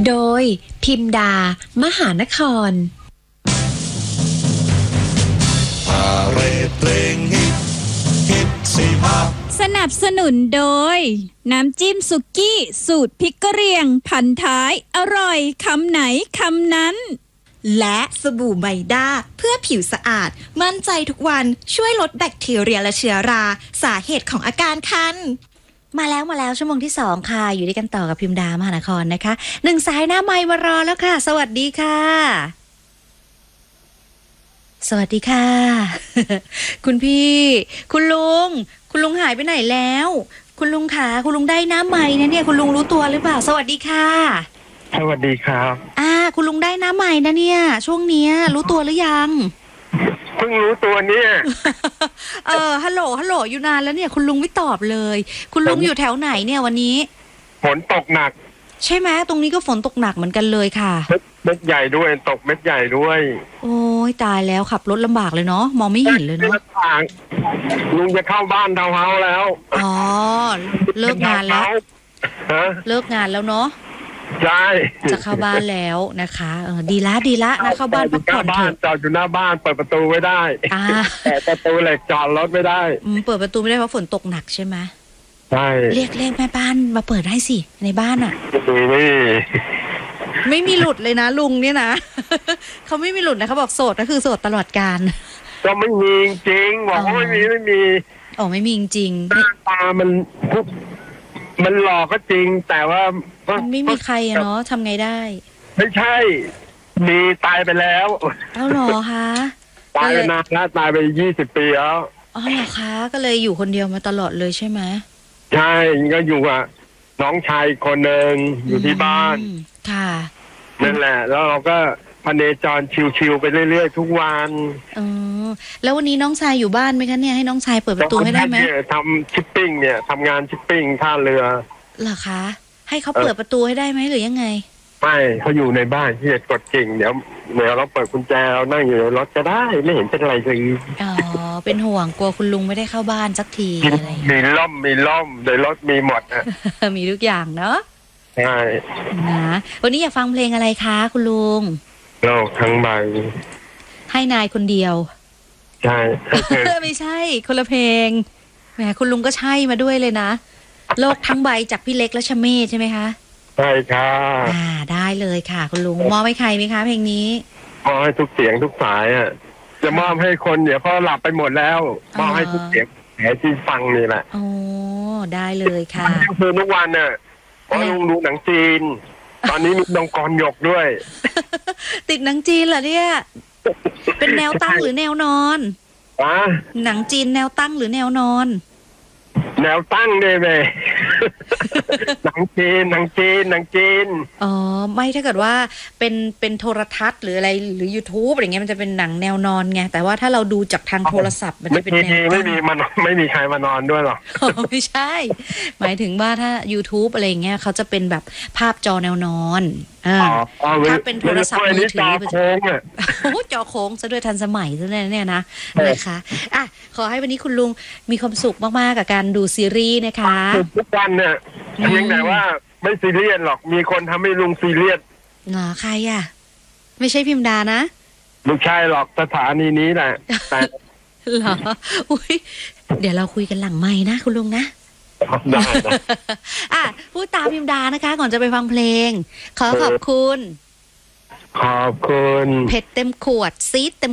โดยพิมดามหานครสนับสนุนโดยน้ำจิ้มสุกี้สูตรพริกกะเหรี่ยงพันท้ายอร่อยคำไหนคำนั้นและสบู่ไมด้าเพื่อผิวสะอาดมั่นใจทุกวันช่วยลดแบคทีเรียและเชื้อราสาเหตุของอาการคันมาแล้วชั่วโมงที่2ค่ะอยู่ด้วยกันต่อกับพิมดามหานครนะคะ1สายหน้าไมค์มารอแล้วค่ะสวัสดีค่ะสวัสดีค่ะ คุณพี่คุณลุงหายไปไหนแล้วคุณลุงขาคุณลุงได้หน้าไมค์นะเนี่ยคุณลุงรู้ตัวหรือเปล่าสวัสดีค่ะสวัสดีครับคุณลุงได้หน้าไมค์นะเนี่ยช่วงเนี้ยรู้ตัวหรือยังเพิ่งรู้ตัวเนี่ยฮัลโหลอยู่นานแล้วเนี่ยคุณลุงไม่ตอบเลยคุณลุงอยู่แถวไหนเนี่ยวันนี้ฝนตกหนักใช่ไหมตรงนี้ก็ฝนตกหนักเหมือนกันเลยค่ะเม็ดใหญ่ด้วยตกเม็ดใหญ่ด้วยโอ้ยตายแล้วขับรถลำบากเลยเนาะมองไม่เห็นเลยเนาะลุงจะเข้าบ้านดาวเฮาแล้วอ๋อเลิกงานแล้วเลิกงานแล้วเนาะใช่จะเข้าบ้านแล้วนะคะดีละนะเข้าบ้านพักผ่อนเถอะจอดอยู่หน้าบ้านเปิดประตูไม่ได้แต่ประตูเหล็กจอดรถไม่ได้เปิดประตูไม่ได้เพราะฝนตกหนักใช่ไหมใช่เรียกแม่บ้านมาเปิดให้สิในบ้านอ่ะไม่มีหลุดเลยนะลุงเนี่ยนะเขาไม่มีหลุดนะเขาบอกโสดก็คือโสดตลอดกาลก็ไม่มีจริงบอกว่าไม่มีไม่มีจริงตามันหลอกก็จริงแต่ว่ามันไม่มีใครเนาะทำไงได้ไม่ใช่มีตายไปแล้วเอาหรอคะตายไปนานแล้วตายไป20 ปีแล้วอ๋อเหรอคะก็เลยอยู่คนเดียวมาตลอดเลยใช่ไหมใช่ก็อยู่กับน้องชายคนหนึ่งอยู่ที่บ้านค่ะนั่นแหละแล้วเราก็พเนจรชิวๆไปเรื่อยๆทุกวันแล้ววันนี้น้องชายอยู่บ้านไหมคะเนี่ยให้น้องชายเปิดประตูให้ได้ไหมทำชิปปิ้งเนี่ยทำงานชิปปิ้งท่าเรือเหรอคะให้เขาเปิดประตูให้ได้ไหมหรือยังไงไม่เขาอยู่ในบ้านที่จะกดกิ่งเดี๋ยวเราเปิดกุญแจเรานั่งอยู่ในรถจะได้ไม่เห็นเป็นอะไรเลยเป็นห่วงกลัวคุณลุงไม่ได้เข้าบ้านสักทีอะไรมีล่มในรถมีหมดมีทุกอย่างเนาะใช่นะวันนี้อยากฟังเพลงอะไรคะคุณลุงโลกทั้งใบให้นายคนเดียวใช่ไม่ใช่คนละเพลงแหมคุณลุงก็ใช่มาด้วยเลยนะโลกทั้งใบจากพี่เล็กและชเมธใช่ไหมคะใช่ค่ะได้เลยค่ะคุณลุงมอบให้ใครไหมคะเพลงนี้มอบให้ทุกเสียงทุกสายจะมอบให้คนเดี๋ยวเขาหลับไปหมดแล้วมอบให้ทุกเสียงแหมที่ฟังนี่แหละโอ้ได้เลยค่ะคือทุกวันเพราะลุงดูหนังจีนตอนนี้มีดงกรหยกด้วยติดหนังจีนเหรอเนี่ยเป็นแนวตั้งหรือแนวนอนหนังจีนแนวตั้งหรือแนวนอนแนวตั้งเลยแม่หนังจีนไม่ถ้าเกิดว่าเป็นโทรทัศน์หรืออะไรหรือ YouTube อะไรเงี้ยมันจะเป็นหนังแนวนอนไงแต่ว่าถ้าเราดูจากทางโทรศัพท์มันจะเป็นแนวไม่มีใครมานอนด้วยหรอกไม่ใช่หมายถึงว่าถ้า YouTube อะไรเงี้ยเขาจะเป็นแบบภาพจอแนวนอนถ้าเป็นโทรศัพท์มือถือจอโค้งซะด้วยทันสมัยซะเนี่ยนะคะขอให้วันนี้คุณลุงมีความสุขมากๆกับการดูซีรีส์นะคะทุกวันเนี่ยเพียงแต่ว่าไม่ซีเรียสหรอกมีคนทำให้ลุงซีเรียสใครไม่ใช่พิมดานะไม่ใช่หรอกสถานีนี้แหละแต่เหรอเดี๋ยวเราคุยกันหลังไมค์นะคุณลุงนะได้พูดตามพิมดานะคะก่อนจะไปฟังเพลงขอบคุณเพชรเต็มขวดซีดเต็ม